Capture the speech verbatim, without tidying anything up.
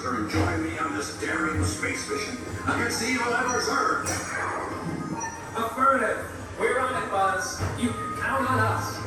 Temperature and join me on this daring space mission against the evil Emperor's Earth. Affirmative. We're on it, Buzz. You can count on us.